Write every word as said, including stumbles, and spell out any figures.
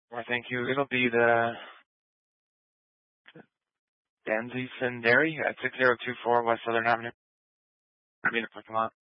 Well, thank you. It'll be the Danzy Dairy at six zero two four West Southern Avenue. I mean, the parking lot.